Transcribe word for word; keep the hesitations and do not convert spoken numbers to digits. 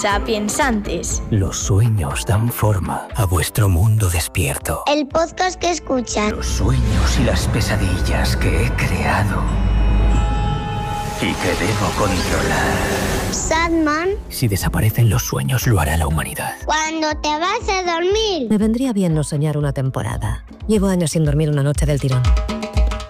Sapiensantes. Los sueños dan forma a vuestro mundo despierto. El podcast que escuchan. Los sueños y las pesadillas que he creado y que debo controlar. Sadman. Si desaparecen los sueños, lo hará la humanidad. Cuando te vas a dormir. Me vendría bien no soñar una temporada. Llevo años sin dormir una noche del tirón.